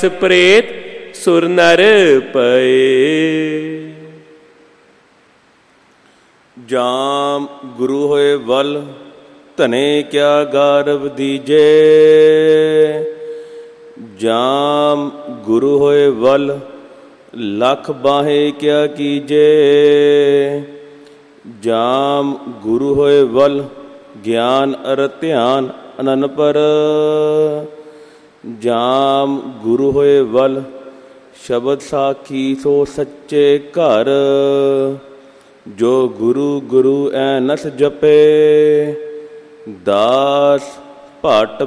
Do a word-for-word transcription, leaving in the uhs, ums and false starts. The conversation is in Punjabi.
ਤਿਸ ਪ੍ਰੇਤ ਸੁਰ ਨਰ ਪਏ। ਜਾਮ ਗੁਰੂ ਹੋਏ ਵਲ ਧਨੇ ਕਿਆ ਗਾਰਵ ਦੀਜੇ। ਜਾਮ ਗੁਰੂ ਹੋਏ ਵਲ ਲੱਖ ਬਾਹੇ ਕਿਆ ਕੀਜੇ। ਜਾਮ ਗੁਰੂ ਹੋਏ ਵਲ ਗਿਆਨ ਅਰ ਧਿਆਨ ਅਨੰਨ ਪਰ। ਜਾਮ ਗੁਰੂ ਹੋਏ ਵਲ ਸ਼ਬਦ ਸਾਖੀ ਸੋ ਸੱਚੇ ਘਰ। ਜੋ ਗੁਰੂ ਗੁਰੂ ਐਨਸ ਜਪੇ ਦਾਸ ਭਟ